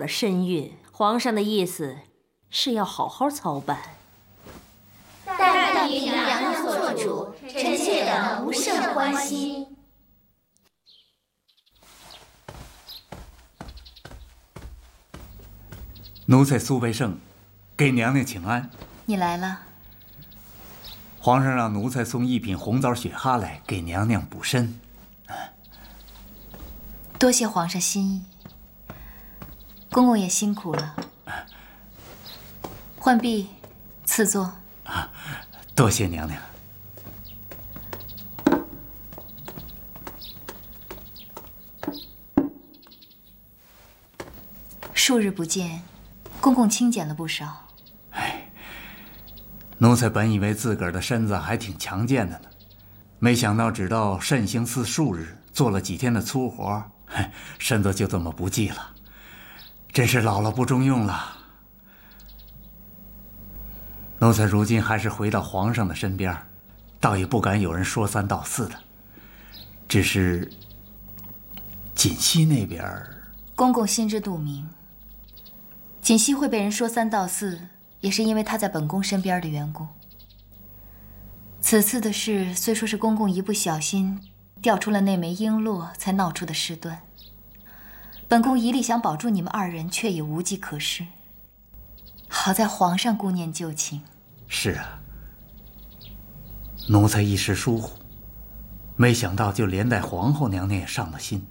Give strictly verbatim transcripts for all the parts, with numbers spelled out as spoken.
了身孕，皇上的意思是要好好操办。 但愿娘娘做主，臣妾等不甚欢心。 奴才苏培盛，给娘娘请安。 你来了。 皇上让奴才送一品红枣雪蛤来，给娘娘补身。 多谢皇上心意，公公也辛苦了。浣碧，赐座。 啊，多谢娘娘。 数日不见，公公清减了不少。 哎，奴才本以为自个儿的身子还挺强健的呢，没想到只到慎刑司数日，做了几天的粗活，身子就这么不济了，真是老了不中用了。奴才如今还是回到皇上的身边，倒也不敢有人说三道四的。只是锦溪那边， 公公心知肚明。锦溪会被人说三道四，也是因为她在本宫身边的缘故。此次的事虽说是公公一不小心调出了那枚璎珞才闹出的事端，本宫一力想保住你们二人，却也无计可施。好在皇上顾念旧情。 是啊，奴才一时疏忽，没想到就连带皇后娘娘也上了心。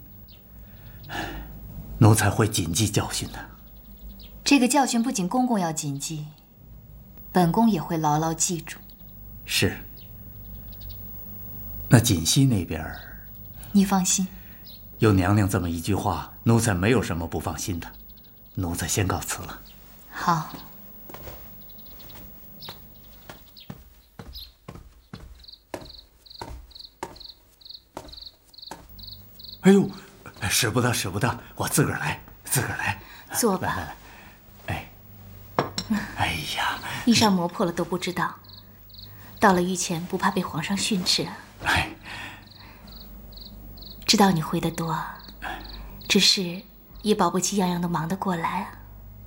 奴才会谨记教训的。 这个教训不仅公公要谨记，本宫也会牢牢记住。 是。那锦溪那边， 你放心， 有娘娘这么一句话，奴才没有什么不放心的。奴才先告辞了。 好。 哎呦，使不得，使不得，我自个儿来，自个儿来。 坐吧。 来来来，哎，哎呀， 衣裳磨破了都不知道，到了御前不怕被皇上训斥啊？ 哎， 知道你会得多，只是也保不齐样样都忙得过来啊。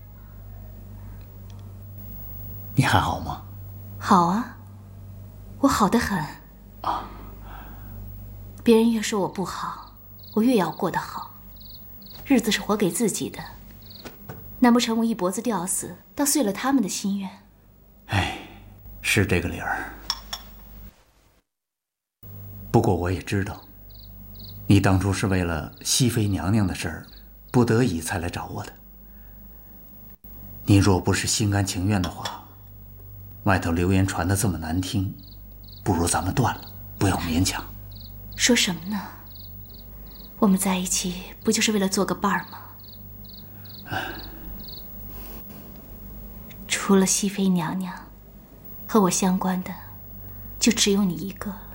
你还好吗？ 好啊，我好得很啊。别人越说我不好，我越要过得好。日子是活给自己的，难不成我一脖子吊死，倒碎了他们的心愿？ 哎，是这个理儿。不过我也知道，你当初是为了熹妃娘娘的事儿，不得已才来找我的。你若不是心甘情愿的话，外头流言传得这么难听，不如咱们断了，不要勉强。 说什么呢？我们在一起不就是为了做个伴儿吗？除了熹妃娘娘，和我相关的就只有你一个了。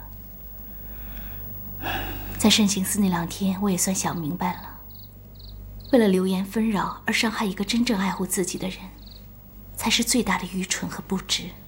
在慎刑司那两天，我也算想明白了，为了流言纷扰而伤害一个真正爱护自己的人，才是最大的愚蠢和不值。